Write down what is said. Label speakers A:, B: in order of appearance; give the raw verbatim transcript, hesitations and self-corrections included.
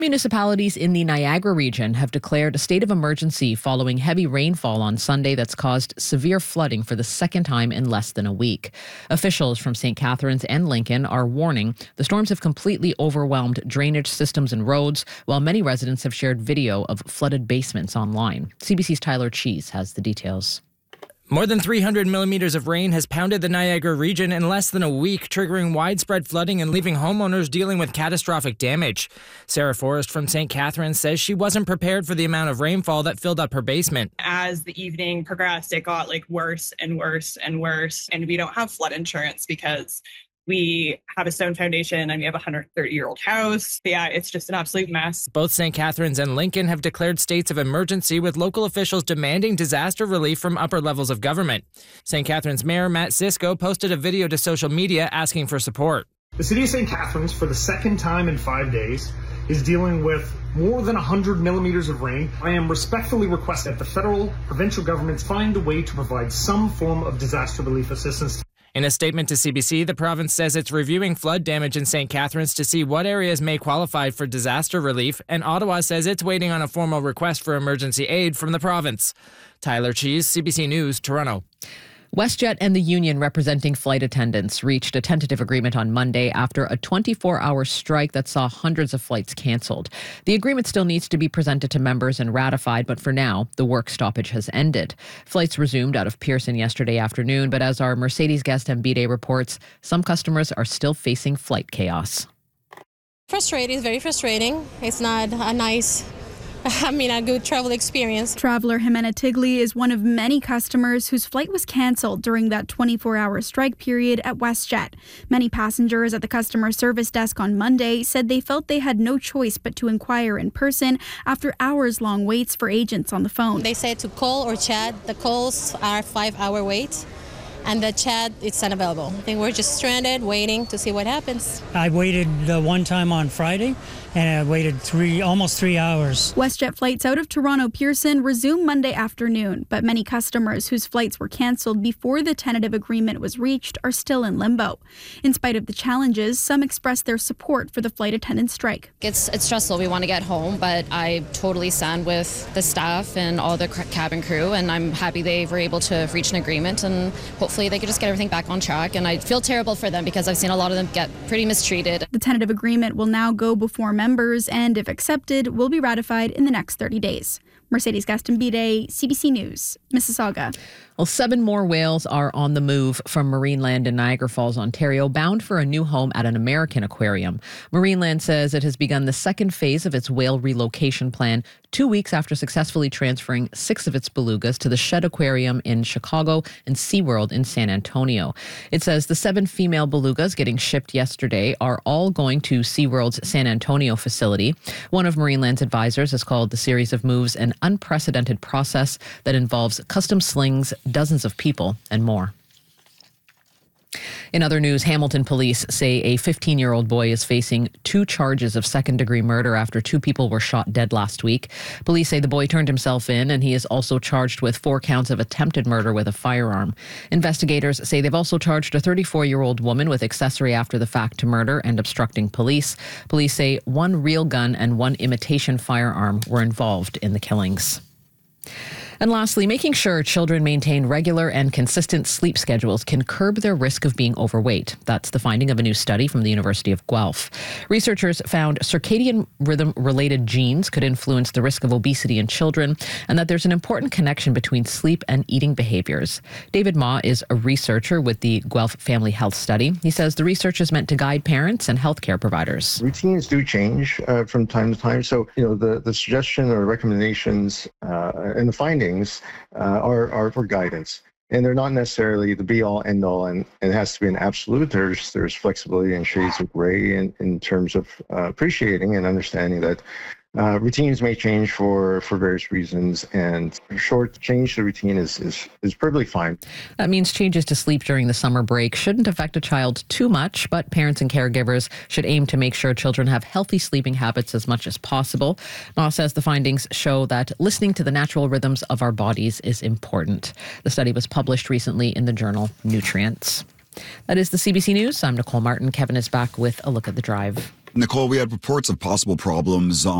A: Municipalities in the Niagara region have declared a state of emergency following heavy rainfall on Sunday that's caused severe flooding for the second time in less than a week. Officials from Saint Catharines and Lincoln are warning the storms have completely overwhelmed drainage systems and roads, while many residents have shared video of flooded basements online. C B C's Tyler Cheese has the details.
B: More than three hundred millimeters of rain has pounded the Niagara region in less than a week, triggering widespread flooding and leaving homeowners dealing with catastrophic damage. Sarah Forrest from Saint Catharines says she wasn't prepared for the amount of rainfall that filled up her basement.
C: As the evening progressed, it got like worse and worse and worse. And we don't have flood insurance because we have a stone foundation and we have a one hundred thirty year old house. Yeah, it's just an absolute mess.
B: Both Saint Catharines and Lincoln have declared states of emergency, with local officials demanding disaster relief from upper levels of government. Saint Catharines Mayor Matt Cisco posted a video to social media asking for support.
D: The city of Saint Catharines, for the second time in five days, is dealing with more than one hundred millimeters of rain. I am respectfully requesting that the federal, provincial governments find a way to provide some form of disaster relief assistance.
B: In a statement to C B C, the province says it's reviewing flood damage in Saint Catharines to see what areas may qualify for disaster relief, and Ottawa says it's waiting on a formal request for emergency aid from the province. Tyler Cheese, C B C News, Toronto.
A: WestJet and the union representing flight attendants reached a tentative agreement on Monday after a twenty-four hour strike that saw hundreds of flights canceled. The agreement still needs to be presented to members and ratified, but for now, the work stoppage has ended. Flights resumed out of Pearson yesterday afternoon, but as our Mercedes guest Mbide reports, some customers are still facing flight chaos.
E: Frustrating, it's very frustrating. It's not a nice I mean, a good travel experience.
F: Traveler Jimena Tigli is one of many customers whose flight was canceled during that twenty-four hour strike period at WestJet. Many passengers at the customer service desk on Monday said they felt they had no choice but to inquire in person after hours-long waits for agents on the phone.
E: They said to call or chat. The calls are five-hour wait, and the chat, it's unavailable. I think we're just stranded, waiting to see what happens.
G: I waited uh, one time on Friday, and I waited three, almost three hours.
F: WestJet flights out of Toronto Pearson resumed Monday afternoon, but many customers whose flights were cancelled before the tentative agreement was reached are still in limbo. In spite of the challenges, some expressed their support for the flight attendant strike.
H: It's, it's stressful. We want to get home, but I totally stand with the staff and all the cabin crew, and I'm happy they were able to reach an agreement, and hopefully they could just get everything back on track. And I feel terrible for them because I've seen a lot of them get pretty mistreated.
F: The tentative agreement will now go before members and, if accepted, will be ratified in the next thirty days. Mercedes Gastambide, C B C News, Mississauga.
A: Well, seven more whales are on the move from Marineland in Niagara Falls, Ontario, bound for a new home at an American aquarium. Marineland says it has begun the second phase of its whale relocation plan two weeks after successfully transferring six of its belugas to the Shed Aquarium in Chicago and SeaWorld in San Antonio. It says the seven female belugas getting shipped yesterday are all going to SeaWorld's San Antonio facility. One of Marineland's advisors has called the series of moves an unprecedented process that involves custom slings, dozens of people, and more. In other news, Hamilton police say a fifteen-year-old boy is facing two charges of second-degree murder after two people were shot dead last week. Police say the boy turned himself in, and he is also charged with four counts of attempted murder with a firearm. Investigators say they've also charged a thirty-four-year-old woman with accessory after the fact to murder and obstructing police. Police say one real gun and one imitation firearm were involved in the killings. And lastly, making sure children maintain regular and consistent sleep schedules can curb their risk of being overweight. That's the finding of a new study from the University of Guelph. Researchers found circadian rhythm-related genes could influence the risk of obesity in children, and that there's an important connection between sleep and eating behaviors. David Ma is a researcher with the Guelph Family Health Study. He says the research is meant to guide parents and healthcare providers.
I: Routines do change uh, from time to time, so you know the, the suggestion or recommendations uh, and the findings uh, are, are for guidance, and they're not necessarily the be-all, end-all, and, and it has to be an absolute. There's there's flexibility and shades of gray in, in terms of uh, appreciating and understanding that Uh, routines may change for, for various reasons, and short change to routine is, is, is perfectly fine.
A: That means changes to sleep during the summer break shouldn't affect a child too much, but parents and caregivers should aim to make sure children have healthy sleeping habits as much as possible. Ma says the findings show that listening to the natural rhythms of our bodies is important. The study was published recently in the journal Nutrients. That is the C B C News. I'm Nicole Martin. Kevin is back with a look at the drive.
J: Nicole, we had reports of possible problems